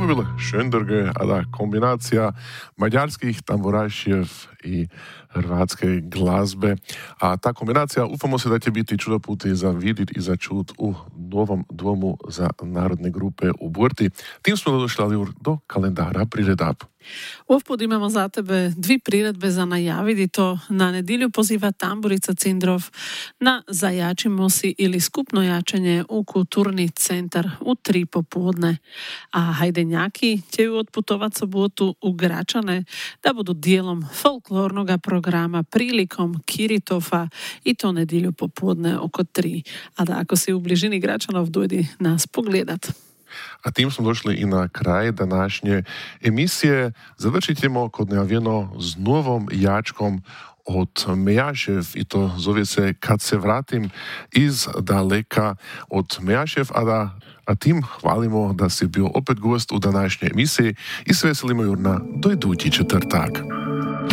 by byl Schönberger a da kombinacija maďarskih tamburašiev i hrvatskej glazbe. A ta kombinacija, ufamo se da će biti čudoputi za vidit i za čut u novom domu za narodne grupe u Burti. Tim smo došli do kalendara priredab. Ovpod imamo za tebe dvi priredbe za najaviti, to na nedjelju poziva Tamburica Cindrov na Zajačimo si ili skupno jačanje u kulturni centar u 3 popodne. A hajdenjaki će odputovat sobotu u Gračane da budu dijelom folklornog programa prilikom Kiritofa i to nedjelju popodne oko 3. A da ako si u bližini Gračanov, dojdi nas pogledat. A tim smo došli i na kraj današnje emisije. Završit ćemo kod najavljeno s novom jačkom od Mejašev i to zove se Kad se vratim iz daleka od Mejašev, a tim hvalimo da si bio opet gost u današnjoj emisiji i se veselimo na do idući četvrtak.